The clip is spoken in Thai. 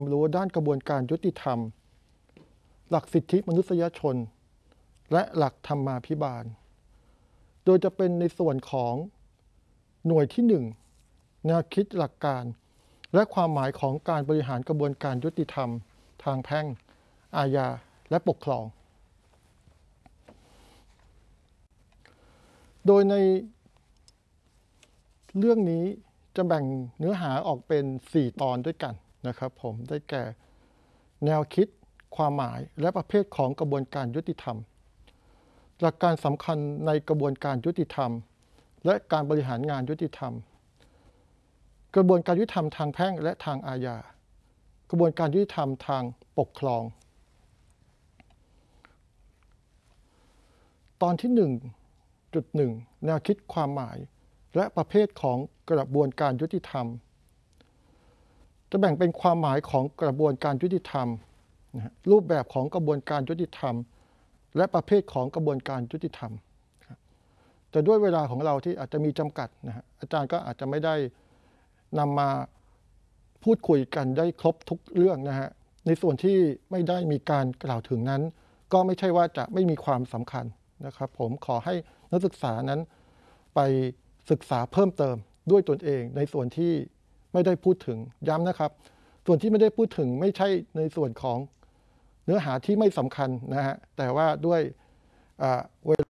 รู้ด้านกระบวนการยุติธรรมหลักสิทธิมนุษยชนและหลักธรรมาภิบาลโดยจะเป็นในส่วนของหน่วยที่1แนวคิดหลักการและความหมายของการบริหารกระบวนการยุติธรรมทางแพ่งอาญาและปกครองโดยในเรื่องนี้จะแบ่งเนื้อหาออกเป็น4ตอนด้วยกันนะครับผมได้แก่แนวคิดความหมายและประเภทของกระบวนการยุติธรรมหลักการสำคัญในกระบวนการยุติธรรมและการบริหารงานยุติธรรมกระบวนการยุติธรรมทางแพ่งและทางอาญากระบวนการยุติธรรมทางปกครองตอนที่ 1.1 แนวคิดความหมายและประเภทของกระบวนการยุติธรรมจะแบ่งเป็นความหมายของกระบวนการยุติธรรมรูปแบบของกระบวนการยุติธรรมและประเภทของกระบวนการยุติธรรมแต่ด้วยเวลาของเราที่อาจจะมีจำกัดนะฮะอาจารย์ก็อาจจะไม่ได้นำมาพูดคุยกันได้ครบทุกเรื่องนะฮะในส่วนที่ไม่ได้มีการกล่าวถึงนั้นก็ไม่ใช่ว่าจะไม่มีความสำคัญนะครับผมขอให้นักศึกษานั้นไปศึกษาเพิ่มเติมด้วยตนเองในส่วนที่ไม่ได้พูดถึงย้ำนะครับส่วนที่ไม่ได้พูดถึงไม่ใช่ในส่วนของเนื้อหาที่ไม่สำคัญนะฮะแต่ว่าด้วยเวลา